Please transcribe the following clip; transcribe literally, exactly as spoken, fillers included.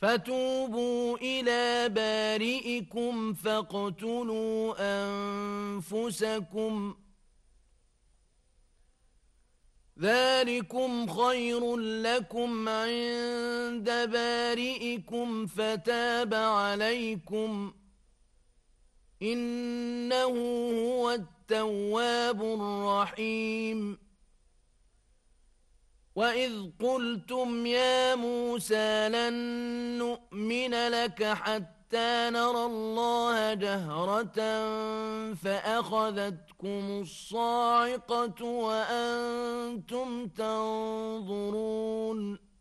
فتوبوا إلى بارئكم فاقتلوا أنفسكم ذلكم خير لكم عند بارئكم فتاب عليكم إنه هو التواب الرحيم وإذ قلتم يا موسى لن نؤمن لك حتى نرى الله جهرة فأخذتكم الصاعقة وأنتم تنظرون